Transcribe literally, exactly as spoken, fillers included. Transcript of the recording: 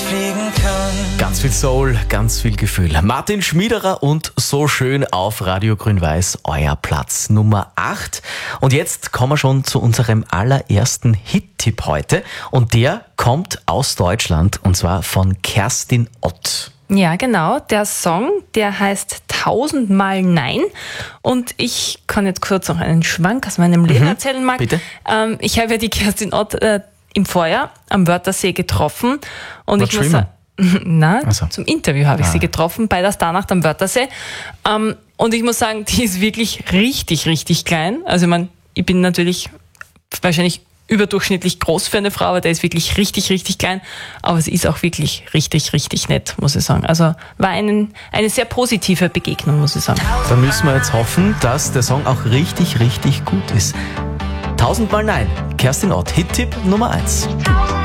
fliegen kann. Ganz viel Soul, ganz viel Gefühl. Martin Schmiederer und So schön auf Radio Grün-Weiß, euer Platz Nummer acht. Und jetzt kommen wir schon zu unserem allerersten Hit-Tipp heute. Und der kommt aus Deutschland, und zwar von Kerstin Ott. Ja, genau. Der Song, der heißt Tausendmal Nein. Und ich kann jetzt kurz noch einen Schwank aus meinem Leben mhm, erzählen, Marc. Bitte? Ähm, ich habe ja die Kerstin Ott äh, im Vorjahr am Wörthersee getroffen. Und War ich muss sagen, na, also. zum Interview habe ich ah. sie getroffen bei der Starnacht am Wörthersee. Ähm, und ich muss sagen, die ist wirklich richtig, richtig klein. Also ich meine, ich bin natürlich wahrscheinlich überdurchschnittlich groß für eine Frau, aber der ist wirklich richtig, richtig klein. Aber sie ist auch wirklich richtig, richtig nett, muss ich sagen. Also war einen, eine sehr positive Begegnung, muss ich sagen. Dann müssen wir jetzt hoffen, dass der Song auch richtig, richtig gut ist. Tausendmal Nein. Kerstin Ott, Hit-Tipp Nummer eins.